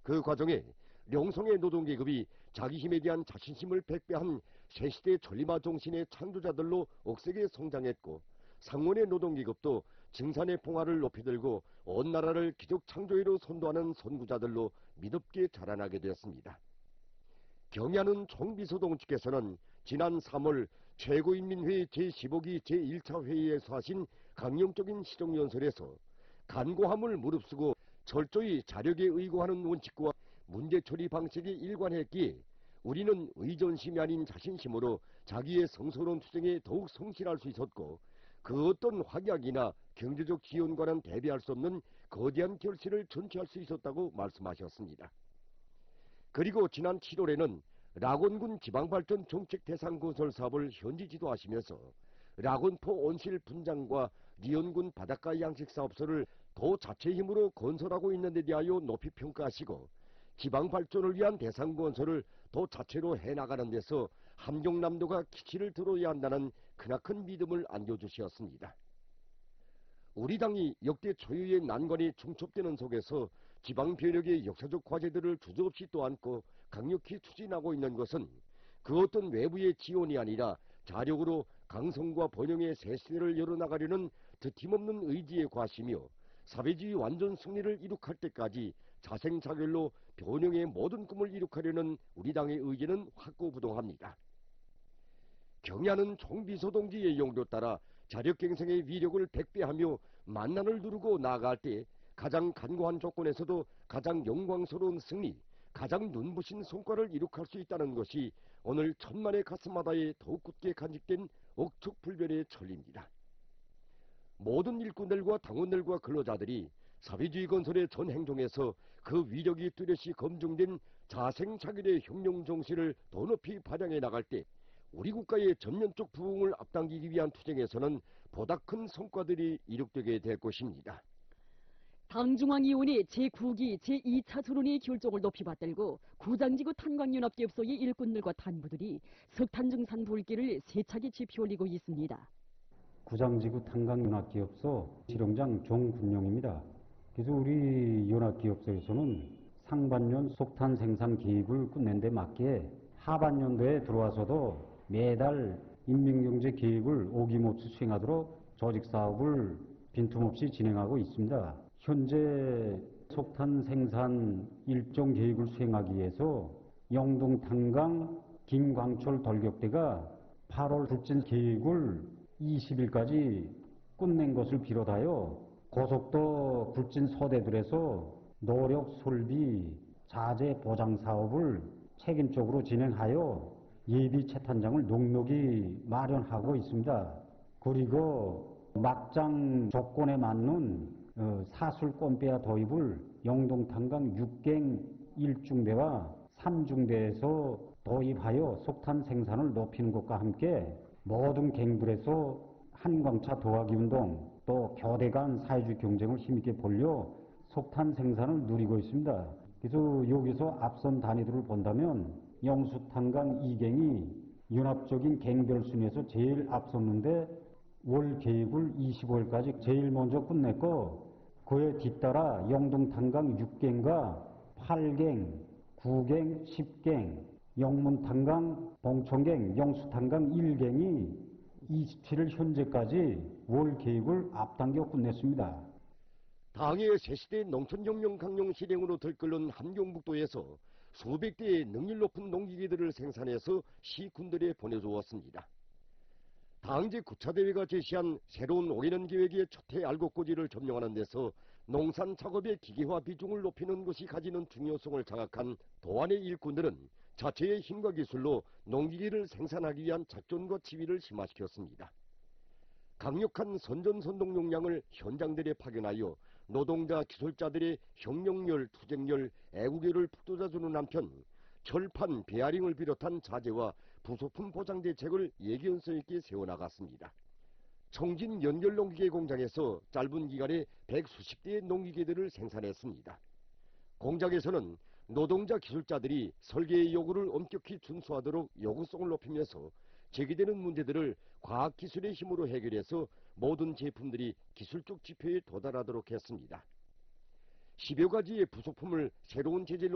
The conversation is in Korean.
그 과정에 룡성의 노동계급이 자기 힘에 대한 자신심을 백배한 새시대 전리마 정신의 창조자들로 억세게 성장했고, 상원의 노동계급도 증산의 봉화를 높이 들고 온 나라를 기적 창조회로 선도하는 선구자들로 미덥게 자라나게 되었습니다. 경야는 총비서동지께서는 지난 3월 최고인민회의 제15기 제1차 회의에서 하신 강령적인 시정연설에서 간고함을 무릅쓰고 철저히 자력에 의거하는 원칙과 문제처리 방식에 일관했기에 우리는 의존심이 아닌 자신심으로 자기의 성스러운 투쟁에 더욱 성실할 수 있었고, 그 어떤 확약이나 경제적 지원과는 대비할 수 없는 거대한 결실을 전취할 수 있었다고 말씀하셨습니다. 그리고 지난 7월에는 락원군 지방발전 정책대상 건설 사업을 현지 지도하시면서 락원포 온실 분장과 리온군 바닷가 양식사업소를 도 자체 힘으로 건설하고 있는 데 대하여 높이 평가하시고, 지방발전을 위한 대상 건설을 도 자체로 해나가는 데서 함경남도가 기치를 들어야 한다는 크나큰 믿음을 안겨주셨습니다. 우리 당이 역대 초유의 난관이 중첩되는 속에서 지방변혁의 역사적 과제들을 주저없이 떠안고 강력히 추진하고 있는 것은 그 어떤 외부의 지원이 아니라 자력으로 강성과 번영의 새 시대를 열어나가려는 드팀없는 의지의 과시며, 사회주의 완전 승리를 이룩할 때까지 자생자결로 변형의 모든 꿈을 이룩하려는 우리 당의 의지는 확고부동합니다. 경야는 총비서동지의 용도에 따라 자력갱생의 위력을 백배하며 만난을 누르고 나아갈 때 가장 간고한 조건에서도 가장 영광스러운 승리, 가장 눈부신 성과를 이룩할 수 있다는 것이 오늘 천만의 가슴마다에 더욱 굳게 간직된 억측불변의 천리입니다. 모든 일꾼들과 당원들과 근로자들이 사회주의 건설의 전 행정에서 그 위력이 뚜렷이 검증된 자생자결의 혁명 정신을 더 높이 발扬해 나갈 때 우리 국가의 전면적 부흥을 앞당기기 위한 투쟁에서는 보다 큰 성과들이 이룩되게 될 것입니다. 당중앙위원회 제9기 제2차 토론회 결정을 높이 받들고 구장지구 탄광연합기업소의 일꾼들과 단부들이 석탄증산 불길을 세차게 지피 올리고 있습니다. 구장지구 탄광연합기업소 실용장 종군용입니다. 그래서 우리 연합기업소에서는 상반년 석탄 생산 계획을 끝낸 데 맞게 하반년도에 들어와서도 매달 인민경제 계획을 오김없이 수행하도록 조직사업을 빈틈없이 진행하고 있습니다. 현재 석탄 생산 일정 계획을 수행하기 위해서 영동 탄광 김광철 돌격대가 8월 불진 계획을 20일까지 끝낸 것을 비롯하여 고속도 불진 소대들에서 노력 설비 자재 보장 사업을 책임적으로 진행하여 예비 채탄장을 넉넉히 마련하고 있습니다. 그리고 막장 조건에 맞는 사술 꼼빼아 도입을 영동탄광 6갱 1중대와 3중대에서 도입하여 석탄 생산을 높이는 것과 함께 모든 갱들에서 한광차 도하기 운동 또 교대 간 사회주의 경쟁을 힘있게 벌려 석탄 생산을 누리고 있습니다. 그래서 여기서 앞선 단위들을 본다면 영수탄광 2갱이 연합적인 갱별 순위에서 제일 앞섰는데 월 계획을 25일까지 제일 먼저 끝냈고, 그에 뒤따라 영동탄광 6갱과 8갱, 9갱, 10갱, 영문탄광, 봉천갱, 영수탄광 1갱이 27일 현재까지 월 계획을 앞당겨 끝냈습니다. 당의 새시대 농촌혁명 강령 실행으로 들끓는 함경북도에서 수백 대의 능률 높은 농기계들을 생산해서 시군들에 보내주었습니다. 당제 9차 대회가 제시한 새로운 올해는 계획의 첫해 알곡고지를 점령하는 데서 농산 작업의 기계화 비중을 높이는 것이 가지는 중요성을 장악한 도안의 일꾼들은 자체의 힘과 기술로 농기계를 생산하기 위한 작전과 지휘를 심화시켰습니다. 강력한 선전선동 역량을 현장들에 파견하여 노동자 기술자들의 혁명열, 투쟁열, 애국열을 북돋아주는 한편 철판, 베어링을 비롯한 자재와 부속품 보장 대책을 예견성 있게 세워나갔습니다. 청진 연결농기계 공장에서 짧은 기간에 100수십 대의 농기계들을 생산했습니다. 공장에서는 노동자 기술자들이 설계의 요구를 엄격히 준수하도록 요구성을 높이면서 제기되는 문제들을 과학기술의 힘으로 해결해서 모든 제품들이 기술적 지표에 도달하도록 했습니다. 10여 가지의 부속품을 새로운 재질로